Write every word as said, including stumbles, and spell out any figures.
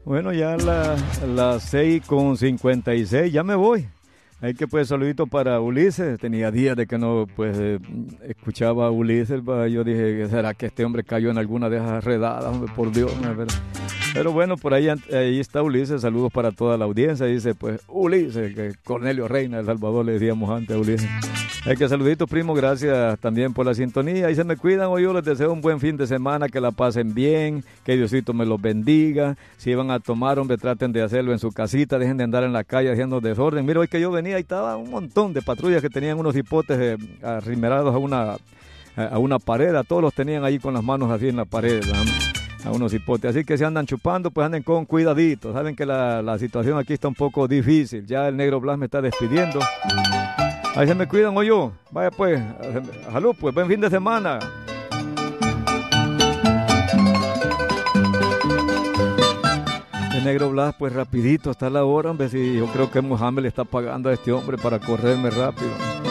Bueno, ya a la- las seis con cincuenta y seis, ya me voy. Hay que pues saludito para Ulises. Tenía días de que no pues eh, escuchaba a Ulises. Va. Yo dije, ¿será que este hombre cayó en alguna de esas redadas? Hombre, por Dios, ¿no? Pero, pero bueno, por ahí, an- ahí está Ulises. Saludos para toda la audiencia. Dice pues Ulises, que Cornelio Reina de El Salvador le decíamos antes a Ulises. Hay que saluditos, primo, gracias también por la sintonía. Ahí se me cuidan, hoy yo les deseo un buen fin de semana, que la pasen bien, que Diosito me los bendiga. Si van a tomar, hombre, traten de hacerlo en su casita, dejen de andar en la calle haciendo desorden. Mira, hoy que yo venía, ahí estaba un montón de patrullas que tenían unos hipotes eh, arrimerados a una, a una pared, a todos los tenían ahí con las manos así en la pared, ¿verdad? A unos hipotes. Así que si andan chupando, pues anden con cuidadito. Saben que la, la situación aquí está un poco difícil. Ya el Negro Blas me está despidiendo. Ahí se me cuidan, oye. Vaya pues, salud, pues, buen fin de semana. El Negro Blas, pues rapidito, está la hora, hombre. Si yo creo que Mohamed le está pagando a este hombre para correrme rápido.